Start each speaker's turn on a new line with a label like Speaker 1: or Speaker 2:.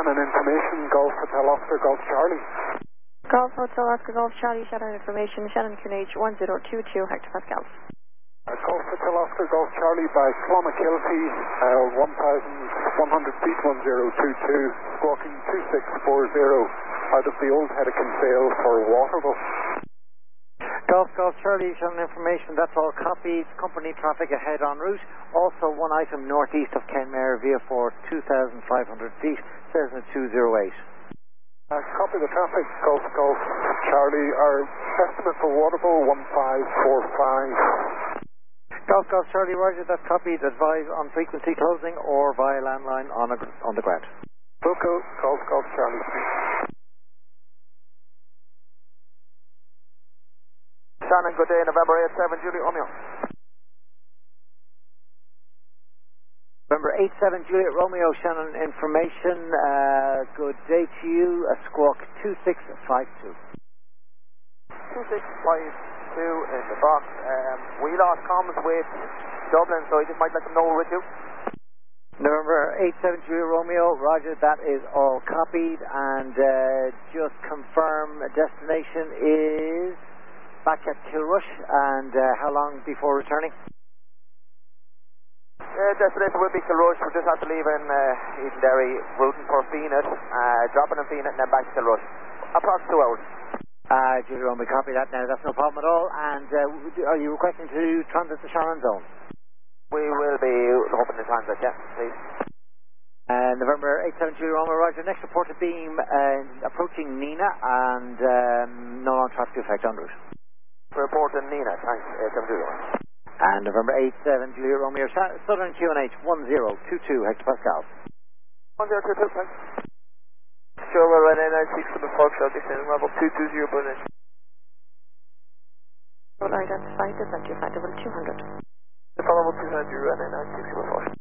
Speaker 1: Shannon information, Golf Hotel Oscar, Golf Charlie.
Speaker 2: Golf Hotel Oscar, Golf Charlie, Shannon information, Shannon QNH 1022 hectopascals.
Speaker 1: Golf Hotel Oscar, Golf Charlie by Clonakilty, 1,100 feet, 1022, squawking 2640 out of the old Hedican Vale for Waterville.
Speaker 3: Golf Charlie, Shannon information, that's all copied. Company traffic ahead en route. Also one item northeast of Kenmare via for 2,500 feet, says in 208.
Speaker 1: Copy the traffic, Golf Charlie, our estimate for Waterville 1545.
Speaker 3: Golf Charlie, roger, that's copied. Advise on frequency closing or via landline on the ground.
Speaker 1: Wilco, Golf Charlie.
Speaker 4: Shannon, good day, November 87, Juliet Romeo.
Speaker 3: November 87, Juliet Romeo, Shannon information, good day to you, squawk 2652.
Speaker 4: 2652 in the box. We lost comms with Dublin, so I just might let them know we're with you.
Speaker 3: November 87, Juliet Romeo, roger, that is all copied, and just confirm destination is back at Kilrush, and how long before returning?
Speaker 4: Destination will be Kilrush. We just have to leave in Edenderry, routing for Phoenix, dropping in Phoenix, and then back to Kilrush. Approx 2 hours.
Speaker 3: Julie Roman, copy that now. That's no problem at all. And are you requesting to transit the Shannon zone?
Speaker 4: We will be hoping to transit, yeah, please.
Speaker 3: November 87, Julie Roman, roger. Next reported beam approaching Nina, and no non-traffic effect en route.
Speaker 4: Reporting Nina, thanks. 87 Julie Roman.
Speaker 3: And November 87, Juliet Romeo, Southern QNH 1022 hectopascals.
Speaker 4: 1022, thanks. Sure, we're running 96 for the Fox Shell, descending level 220, Berlin.
Speaker 2: Well identified, descent to flight level 200.
Speaker 4: Level 200, running 96 for the Fox.